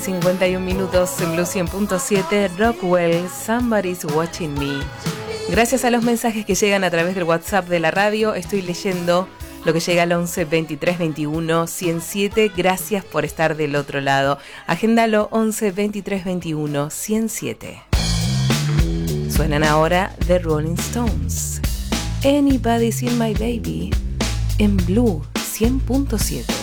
51 minutos en Blue 100.7, Rockwell, Somebody's Watching Me. Gracias a los mensajes que llegan a través del WhatsApp de la radio, estoy leyendo lo que llega al 11 23 21 107. Gracias por estar del otro lado. Agéndalo 11 23 21 107. Suenan ahora The Rolling Stones. Anybody's in My Baby en Blue 100.7.